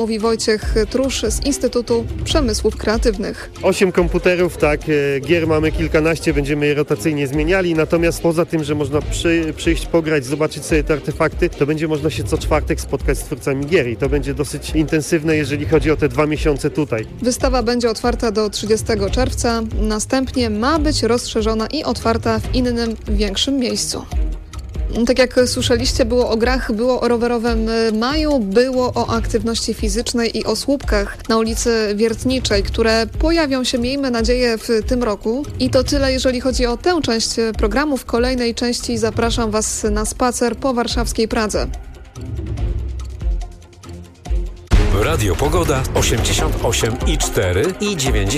Mówi Wojciech Trusz z Instytutu Przemysłów Kreatywnych. 8 komputerów, tak, gier mamy kilkanaście, będziemy je rotacyjnie zmieniali, natomiast poza tym, że można przyjść, pograć, zobaczyć sobie te artefakty, to będzie można się co czwartek spotkać z twórcami gier i to będzie dosyć intensywne, jeżeli chodzi o te 2 miesiące tutaj. Wystawa będzie otwarta do 30 czerwca, następnie ma być rozszerzona i otwarta w innym, większym miejscu. Tak jak słyszeliście, było o grach, było o rowerowym maju, było o aktywności fizycznej i o słupkach na ulicy Wiertniczej, które pojawią się, miejmy nadzieję, w tym roku. I to tyle, jeżeli chodzi o tę część programu. W kolejnej części zapraszam Was na spacer po warszawskiej Pradze. Radio Pogoda 88,4 i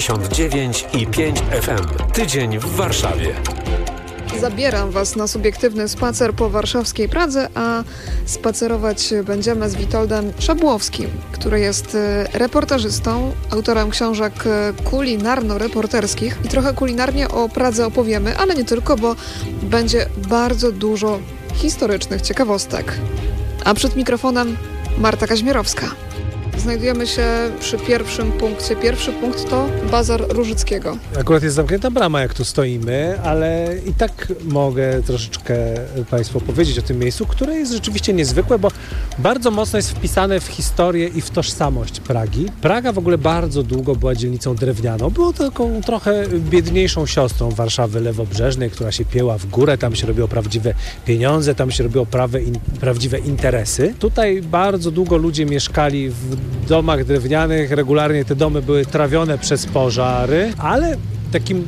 99,5 FM. Tydzień w Warszawie. Zabieram Was na subiektywny spacer po warszawskiej Pradze, a spacerować będziemy z Witoldem Szabłowskim, który jest reportażystą, autorem książek kulinarno-reporterskich i trochę kulinarnie o Pradze opowiemy, ale nie tylko, bo będzie bardzo dużo historycznych ciekawostek. A przed mikrofonem Marta Kaźmierowska. Znajdujemy się przy pierwszym punkcie. Pierwszy punkt to Bazar Różyckiego. Akurat jest zamknięta brama, jak tu stoimy, ale i tak mogę troszeczkę Państwu powiedzieć o tym miejscu, które jest rzeczywiście niezwykłe, bo bardzo mocno jest wpisane w historię i w tożsamość Pragi. Praga w ogóle bardzo długo była dzielnicą drewnianą. Było taką trochę biedniejszą siostrą Warszawy lewobrzeżnej, która się pieła w górę, tam się robiło prawdziwe pieniądze, tam się robiło prawdziwe interesy. Tutaj bardzo długo ludzie mieszkali w domach drewnianych, regularnie te domy były trawione przez pożary, ale takim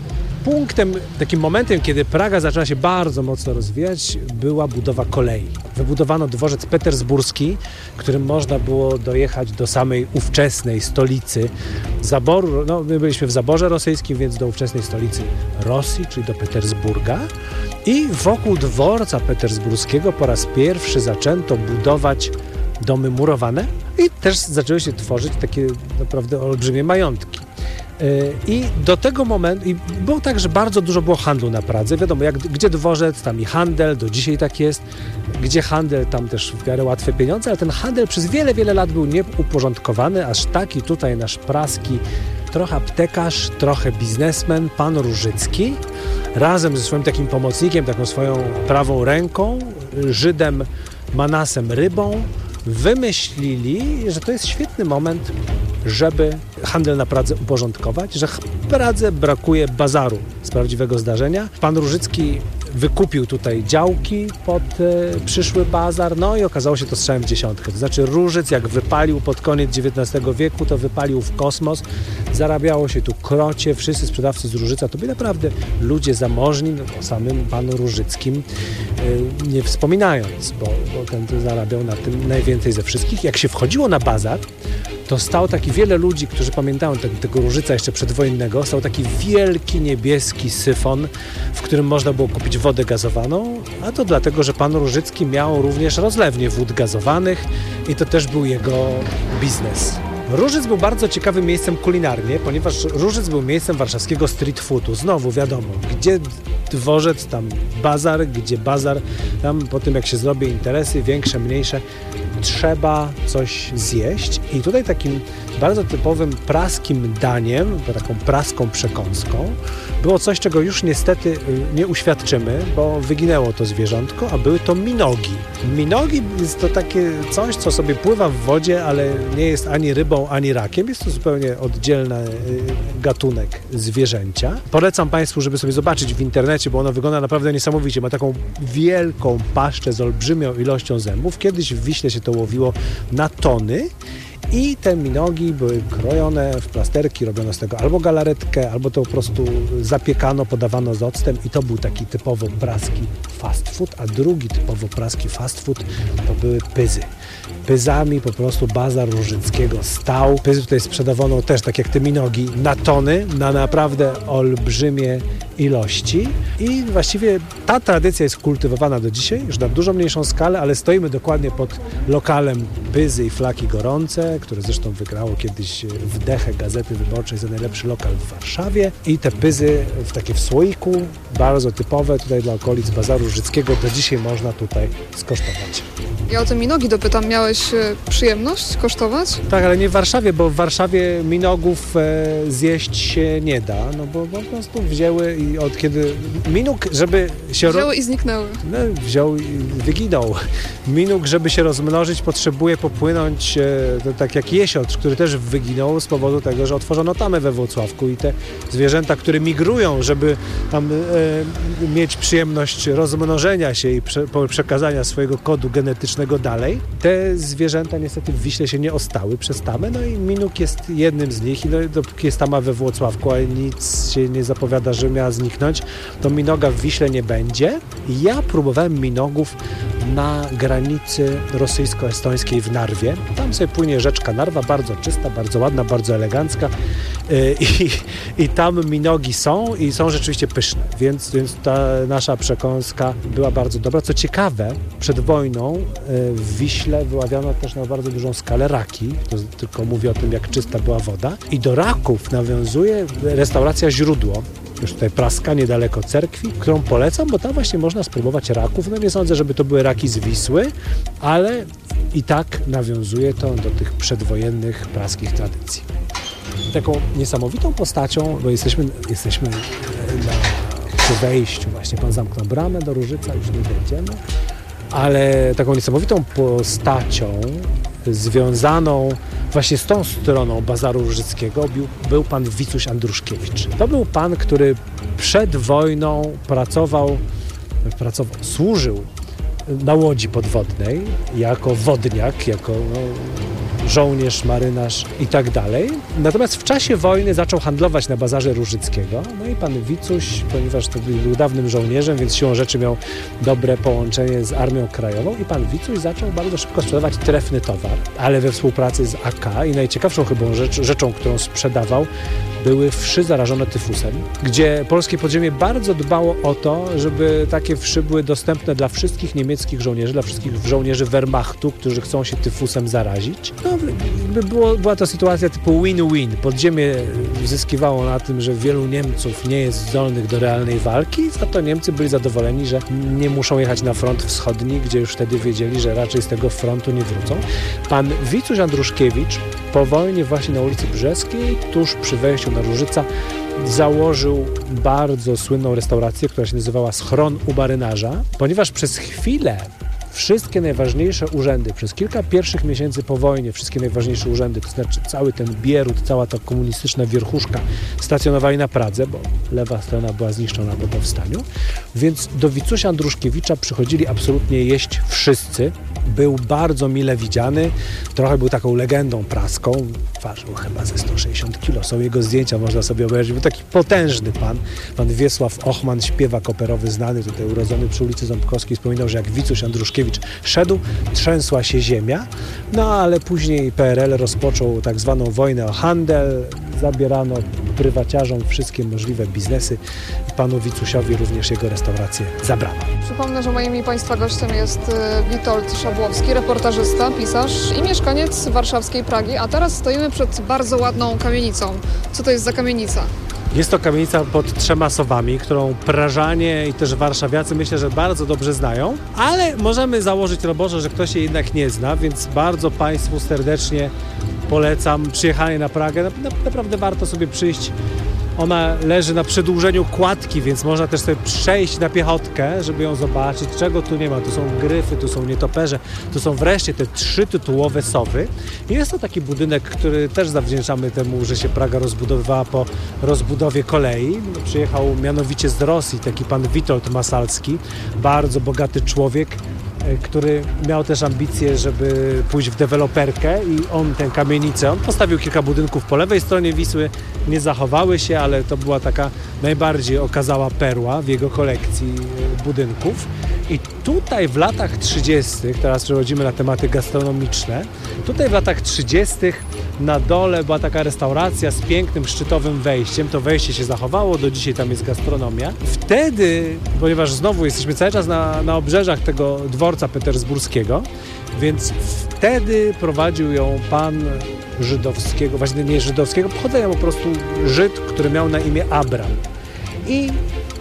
momentem, kiedy Praga zaczęła się bardzo mocno rozwijać, była budowa kolei. Wybudowano dworzec petersburski, którym można było dojechać do samej ówczesnej stolicy Zaboru. No, my byliśmy w Zaborze Rosyjskim, więc do ówczesnej stolicy Rosji, czyli do Petersburga. I wokół dworca petersburskiego po raz pierwszy zaczęto budować domy murowane i też zaczęły się tworzyć takie naprawdę olbrzymie majątki. I do tego momentu, i było tak, że bardzo dużo było handlu na Pradze. Wiadomo, gdzie dworzec, tam i handel, do dzisiaj tak jest. Gdzie handel, tam też w miarę łatwe pieniądze, ale ten handel przez wiele, wiele lat był nieuporządkowany, aż taki tutaj nasz praski trochę aptekarz, trochę biznesmen, pan Różycki, razem ze swoim takim pomocnikiem, taką swoją prawą ręką, Żydem Manasem Rybą, wymyślili, że to jest świetny moment, żeby handel na Pradze uporządkować, że w Pradze brakuje bazaru z prawdziwego zdarzenia. Pan Różycki wykupił tutaj działki pod przyszły bazar, no i okazało się to strzałem w dziesiątkę. To znaczy Różyc, jak wypalił pod koniec XIX wieku, to wypalił w kosmos. Zarabiało się tu krocie, wszyscy sprzedawcy z Różyca to byli naprawdę ludzie zamożni, no, o samym panu Różyckim nie wspominając, bo ten zarabiał na tym najwięcej ze wszystkich. Jak się wchodziło na bazar, to stał taki wiele ludzi, którzy pamiętają tego Różyca jeszcze przedwojennego, stał taki wielki niebieski syfon, w którym można było kupić wodę gazowaną, a to dlatego, że pan Różycki miał również rozlewnię wód gazowanych i to też był jego biznes. Różyc był bardzo ciekawym miejscem kulinarnie, ponieważ Różyc był miejscem warszawskiego street foodu. Znowu wiadomo, gdzie dworzec, tam bazar, gdzie bazar, tam po tym jak się zrobi interesy, większe, mniejsze, trzeba coś zjeść. I tutaj takim bardzo typowym praskim daniem, taką praską przekąską, było coś, czego już niestety nie uświadczymy, bo wyginęło to zwierzątko, a były to minogi. Minogi jest to takie coś, co sobie pływa w wodzie, ale nie jest ani rybą, ani rakiem. Jest to zupełnie oddzielny gatunek zwierzęcia. Polecam Państwu, żeby sobie zobaczyć w internecie, bo ono wygląda naprawdę niesamowicie. Ma taką wielką paszczę z olbrzymią ilością zębów. Kiedyś w Wiśle się to łowiło na tony. I te minogi były krojone w plasterki, robiono z tego albo galaretkę, albo to po prostu zapiekano, podawano z octem i to był taki typowo praski fast food, a drugi typowo praski fast food to były pyzy. Pyzami po prostu bazar Różyckiego stał. Pyzy tutaj sprzedawano też, tak jak te minogi, na tony, na naprawdę olbrzymie ilości i właściwie ta tradycja jest kultywowana do dzisiaj, już na dużo mniejszą skalę, ale stoimy dokładnie pod lokalem Pyzy i Flaki Gorące, które zresztą wygrało kiedyś Wdechę Gazety Wyborczej za najlepszy lokal w Warszawie i te pyzy w słoiku, bardzo typowe tutaj dla okolic Bazaru Różyckiego, do dzisiaj można tutaj skosztować. Ja o te minogi dopytam, miałeś przyjemność kosztować? Tak, ale nie w Warszawie, bo w Warszawie minogów zjeść się nie da, no bo po prostu wzięły i od kiedy minóg, żeby się... Wzięły i zniknęły. No, wziął i wyginął. Minóg, żeby się rozmnożyć, potrzebuje popłynąć, tak jak jesiotr, który też wyginął z powodu tego, że otworzono tamę we Włocławku i te zwierzęta, które migrują, żeby tam mieć przyjemność rozmnożenia się i przekazania swojego kodu genetycznego dalej, te zwierzęta niestety w Wiśle się nie ostały przez tamę, no i minóg jest jednym z nich i no, dopóki jest tama we Włocławku, a nic się nie zapowiada, że miała zniknąć, to minoga w Wiśle nie będzie. Ja próbowałem minogów na granicy rosyjsko-estońskiej w Narwie. Tam sobie płynie rzeczka Narwa, bardzo czysta, bardzo ładna, bardzo elegancka i tam minogi są i są rzeczywiście pyszne, więc ta nasza przekąska była bardzo dobra. Co ciekawe, przed wojną w Wiśle wyławiano też na bardzo dużą skalę raki, to tylko mówię o tym, jak czysta była woda i do raków nawiązuje restauracja Źródło, już tutaj Praska, niedaleko cerkwi, którą polecam, bo tam właśnie można spróbować raków. No nie sądzę, żeby to były raki z Wisły, ale i tak nawiązuje to do tych przedwojennych praskich tradycji. Taką niesamowitą postacią, bo jesteśmy przy wejściu, właśnie pan zamknął bramę do Różyca, już nie wejdziemy, ale taką niesamowitą postacią związaną właśnie z tą stroną Bazaru Różyckiego był pan Wicuś Andruszkiewicz. To był pan, który przed wojną służył na łodzi podwodnej jako wodniak, jako żołnierz, marynarz i tak dalej. Natomiast w czasie wojny zaczął handlować na Bazarze Różyckiego. No i pan Wicuś, ponieważ to był dawnym żołnierzem, więc siłą rzeczy miał dobre połączenie z Armią Krajową i pan Wicuś zaczął bardzo szybko sprzedawać trefny towar, ale we współpracy z AK i najciekawszą chyba rzeczą, którą sprzedawał, były wszy zarażone tyfusem, gdzie polskie podziemie bardzo dbało o to, żeby takie wszy były dostępne dla wszystkich niemieckich żołnierzy, dla wszystkich żołnierzy Wehrmachtu, którzy chcą się tyfusem zarazić. No, była to sytuacja typu win-win. Podziemie zyskiwało na tym, że wielu Niemców nie jest zdolnych do realnej walki, za to Niemcy byli zadowoleni, że nie muszą jechać na front wschodni, gdzie już wtedy wiedzieli, że raczej z tego frontu nie wrócą. Pan Wicuś Andruszkiewicz po wojnie właśnie na ulicy Brzeskiej, tuż przy wejściu na Różyca, założył bardzo słynną restaurację, która się nazywała Schron u Marynarza, ponieważ przez chwilę wszystkie najważniejsze urzędy, przez kilka pierwszych miesięcy po wojnie, wszystkie najważniejsze urzędy, to znaczy cały ten Bierut, cała ta komunistyczna wierchuszka stacjonowali na Pradze, bo lewa strona była zniszczona po powstaniu, więc do Wicusia Andruszkiewicza przychodzili absolutnie jeść wszyscy. Był bardzo mile widziany, trochę był taką legendą praską, ważył chyba ze 160 kg, są jego zdjęcia, można sobie obejrzeć, był taki potężny pan Wiesław Ochman, śpiewak operowy znany, tutaj urodzony przy ulicy Ząbkowskiej, wspominał, że jak Wicuś Andruszkiewicz szedł, trzęsła się ziemia, no ale później PRL rozpoczął tak zwaną wojnę o handel, zabierano prywaciarzom wszystkie możliwe biznesy i panu Wicusiowi również jego restaurację zabrano. Przypomnę, że moim i państwa gościem jest Witold Szabłowski, reportażysta, pisarz i mieszkaniec warszawskiej Pragi, a teraz stoimy przed bardzo ładną kamienicą. Co to jest za kamienica? Jest to kamienica pod 3 sowami, którą Prażanie i też warszawiacy myślę, że bardzo dobrze znają, ale możemy założyć roboczo, że ktoś jej jednak nie zna, więc bardzo państwu serdecznie polecam przyjechanie na Pragę. Naprawdę warto sobie przyjść. Ona leży na przedłużeniu kładki, więc można też sobie przejść na piechotkę, żeby ją zobaczyć, czego tu nie ma. Tu są gryfy, tu są nietoperze, tu są wreszcie te 3 tytułowe sowy. I jest to taki budynek, który też zawdzięczamy temu, że się Praga rozbudowywała po rozbudowie kolei. Przyjechał mianowicie z Rosji taki pan Witold Masalski, bardzo bogaty człowiek, który miał też ambicje, żeby pójść w deweloperkę i on tę kamienicę, on postawił kilka budynków po lewej stronie Wisły, nie zachowały się, ale to była taka najbardziej okazała perła w jego kolekcji budynków. I tutaj w latach 30., teraz przechodzimy na tematy gastronomiczne, tutaj w latach 30. na dole była taka restauracja z pięknym szczytowym wejściem, to wejście się zachowało, do dzisiaj tam jest gastronomia. Wtedy, ponieważ znowu jesteśmy cały czas na obrzeżach tego dworca petersburskiego, więc wtedy prowadził ją pan żydowskiego, właśnie nie żydowskiego pochodzenia, po prostu Żyd, który miał na imię Abram. I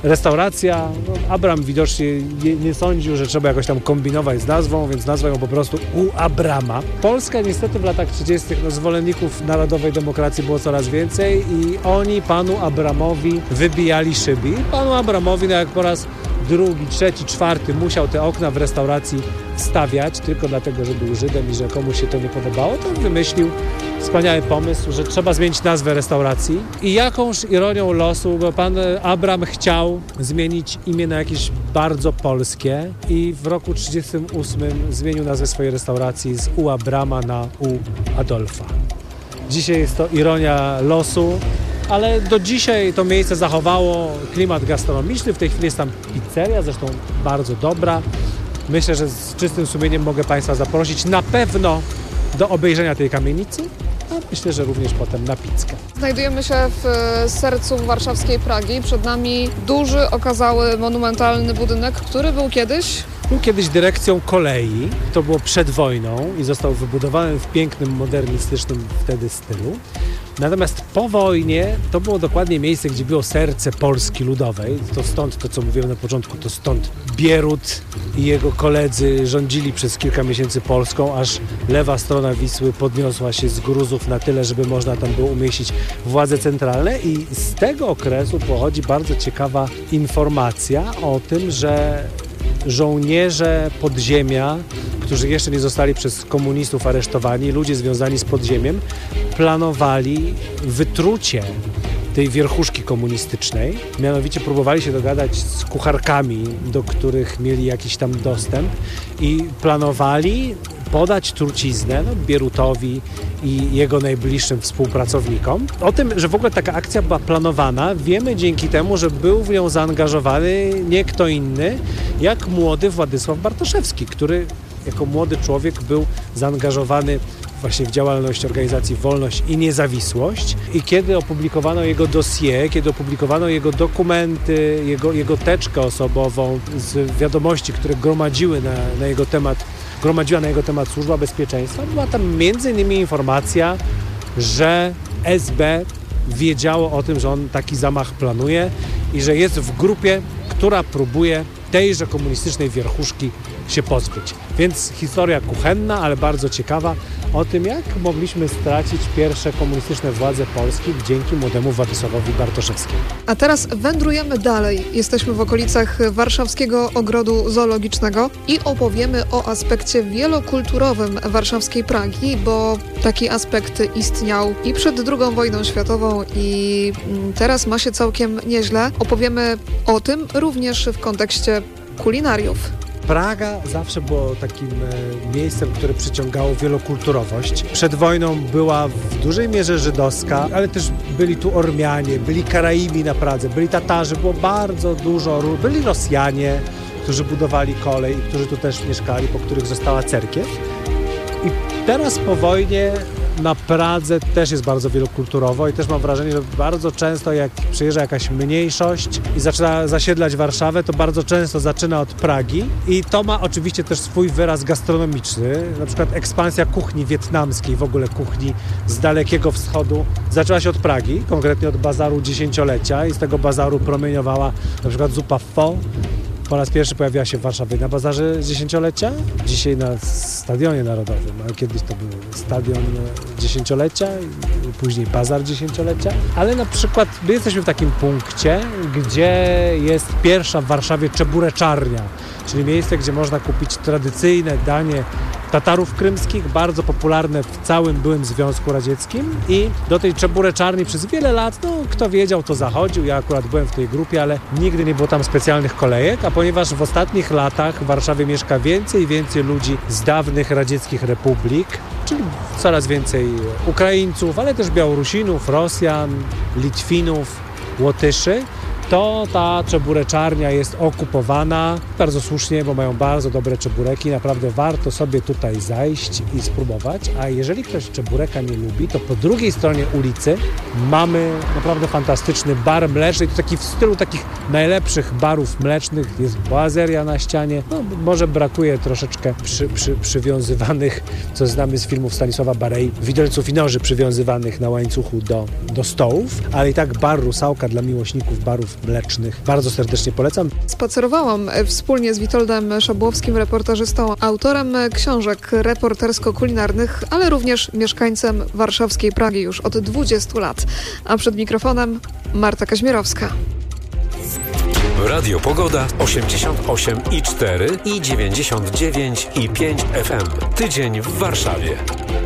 restauracja, Abram widocznie nie sądził, że trzeba jakoś tam kombinować z nazwą, więc nazwał ją po prostu U Abrama. Polska niestety w latach 30. zwolenników narodowej demokracji było coraz więcej i oni panu Abramowi wybijali szyby. Panu Abramowi jak po raz drugi, trzeci, czwarty musiał te okna w restauracji stawiać tylko dlatego, że był Żydem i że komuś się to nie podobało, to wymyślił wspaniały pomysł, że trzeba zmienić nazwę restauracji i jakąż ironią losu, bo pan Abram chciał zmienić imię na jakieś bardzo polskie i w roku 1938 zmienił nazwę swojej restauracji z U Abrama na U Adolfa. Dzisiaj jest to ironia losu, ale do dzisiaj to miejsce zachowało klimat gastronomiczny. W tej chwili jest tam pizzeria, zresztą bardzo dobra. Myślę, że z czystym sumieniem mogę Państwa zaprosić na pewno do obejrzenia tej kamienicy, a myślę, że również potem na pizzkę. Znajdujemy się w sercu warszawskiej Pragi. Przed nami duży, okazały, monumentalny budynek, który był kiedyś dyrekcją kolei, to było przed wojną i został wybudowany w pięknym, modernistycznym wtedy stylu. Natomiast po wojnie to było dokładnie miejsce, gdzie było serce Polski Ludowej. To stąd to, co mówiłem na początku, to stąd Bierut i jego koledzy rządzili przez kilka miesięcy Polską, aż lewa strona Wisły podniosła się z gruzów na tyle, żeby można tam było umieścić władze centralne i z tego okresu pochodzi bardzo ciekawa informacja o tym, że żołnierze podziemia, którzy jeszcze nie zostali przez komunistów aresztowani, ludzie związani z podziemiem, planowali wytrucie tej wierchuszki komunistycznej. Mianowicie próbowali się dogadać z kucharkami, do których mieli jakiś tam dostęp i planowali podać truciznę Bierutowi i jego najbliższym współpracownikom. O tym, że w ogóle taka akcja była planowana, wiemy dzięki temu, że był w nią zaangażowany nie kto inny, jak młody Władysław Bartoszewski, który jako młody człowiek był zaangażowany właśnie w działalność organizacji Wolność i Niezawisłość i kiedy opublikowano jego dossier, kiedy opublikowano jego dokumenty, jego teczkę osobową z wiadomości, które gromadziła na jego temat Służba Bezpieczeństwa, była tam m.in. informacja, że SB wiedziało o tym, że on taki zamach planuje i że jest w grupie, która próbuje tejże komunistycznej wierchuszki się pozbyć. Więc historia kuchenna, ale bardzo ciekawa o tym, jak mogliśmy stracić pierwsze komunistyczne władze Polski dzięki młodemu Władysławowi Bartoszewskiemu. A teraz wędrujemy dalej. Jesteśmy w okolicach Warszawskiego Ogrodu Zoologicznego i opowiemy o aspekcie wielokulturowym warszawskiej Pragi, bo taki aspekt istniał i przed II wojną światową i teraz ma się całkiem nieźle. Opowiemy o tym również w kontekście kulinariów. Praga zawsze było takim miejscem, które przyciągało wielokulturowość. Przed wojną była w dużej mierze żydowska, ale też byli tu Ormianie, byli Karaibi na Pradze, byli Tatarzy, było bardzo dużo, byli Rosjanie, którzy budowali kolej, którzy tu też mieszkali, po których została cerkiew. I teraz po wojnie na Pradze też jest bardzo wielokulturowo i też mam wrażenie, że bardzo często jak przyjeżdża jakaś mniejszość i zaczyna zasiedlać Warszawę, to bardzo często zaczyna od Pragi i to ma oczywiście też swój wyraz gastronomiczny. Na przykład ekspansja kuchni wietnamskiej, w ogóle kuchni z Dalekiego Wschodu zaczęła się od Pragi, konkretnie od bazaru dziesięciolecia i z tego bazaru promieniowała na przykład zupa pho. Po raz pierwszy pojawiła się w Warszawie na bazarze dziesięciolecia, dzisiaj na Stadionie Narodowym, ale kiedyś to był Stadion Dziesięciolecia i później Bazar Dziesięciolecia. Ale na przykład my jesteśmy w takim punkcie, gdzie jest pierwsza w Warszawie czebureczarnia, czyli miejsce, gdzie można kupić tradycyjne danie Tatarów krymskich, bardzo popularne w całym byłym Związku Radzieckim i do tej czebureczarni przez wiele lat, kto wiedział, to zachodził. Ja akurat byłem w tej grupie, ale nigdy nie było tam specjalnych kolejek, a ponieważ w ostatnich latach w Warszawie mieszka więcej i więcej ludzi z dawnych radzieckich republik, czyli coraz więcej Ukraińców, ale też Białorusinów, Rosjan, Litwinów, Łotyszy, to ta czebureczarnia jest okupowana, bardzo słusznie, bo mają bardzo dobre czebureki, naprawdę warto sobie tutaj zajść i spróbować, a jeżeli ktoś czebureka nie lubi, to po drugiej stronie ulicy mamy naprawdę fantastyczny bar mleczny, to taki w stylu takich najlepszych barów mlecznych, jest boazeria na ścianie, może brakuje troszeczkę przywiązywanych, co znamy z filmów Stanisława Barei, widelców i noży przywiązywanych na łańcuchu do stołów, ale i tak bar Rusałka dla miłośników barów mlecznych. Bardzo serdecznie polecam. Spacerowałam wspólnie z Witoldem Szabłowskim, reportażystą, autorem książek reportersko-kulinarnych, ale również mieszkańcem warszawskiej Pragi już od 20 lat. A przed mikrofonem Marta Kaźmierowska. Radio Pogoda 88,4 i 99,5 FM. Tydzień w Warszawie.